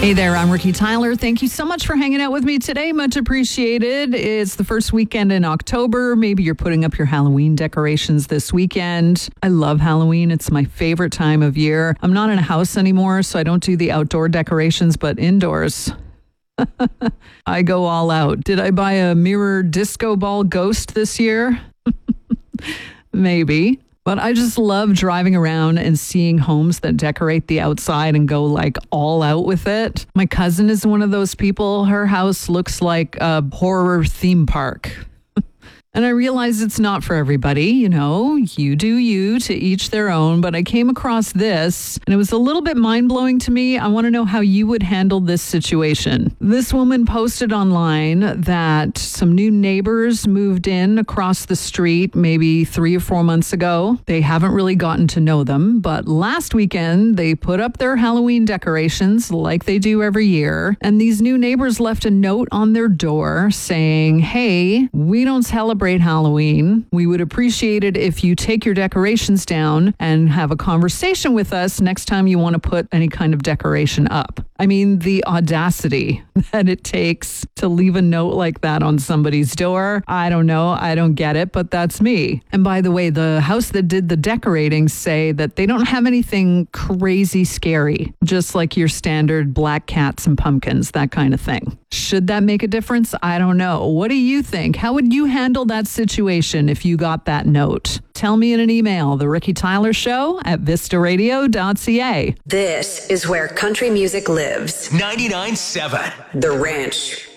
Hey there, I'm Ricky Tyler. Thank you so much for hanging out with me today. Much appreciated. It's the first weekend in October. Maybe you're putting up your Halloween decorations this weekend. I love Halloween. It's my favorite time of year. I'm not in a house anymore, so I don't do the outdoor decorations, but indoors, I go all out. Did I buy a mirror disco ball ghost this year? Maybe. But I just love driving around and seeing homes that decorate the outside and go like all out with it. My cousin is one of those people. Her house looks like a horror theme park. And I realize it's not for everybody, you know, you do you, to each their own. But I came across this and it was a little bit mind-blowing to me. I want to know how you would handle this situation. This woman posted online that some new neighbors moved in across the street maybe 3 or 4 months ago. They haven't really gotten to know them, but last weekend they put up their Halloween decorations like they do every year. And these new neighbors left a note on their door saying, hey, we don't celebrate Halloween. We would appreciate it if you take your decorations down and have a conversation with us next time you want to put any kind of decoration up. I mean, the audacity that it takes to leave a note like that on somebody's door. I don't know. I don't get it, but that's me. And by the way, the house that did the decorating say that they don't have anything crazy scary, just like your standard black cats and pumpkins, that kind of thing. Should that make a difference? I don't know. What do you think? How would you handle that situation if you got that note? Tell me in an email, The Ricky Tyler Show at vistaradio.ca. This is where country music lives. 99.7 The Ranch.